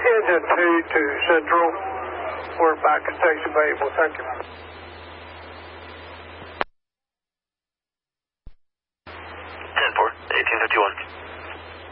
Engine 2 to Central. We're back at Station Variable. Thank you. 10-4, 1851.